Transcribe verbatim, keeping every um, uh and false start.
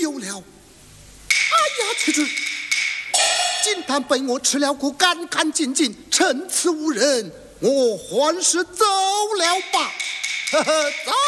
有了。哎呀，去去！金丹被我吃了个干干净净，趁此无人，我还是走了吧。呵呵，走。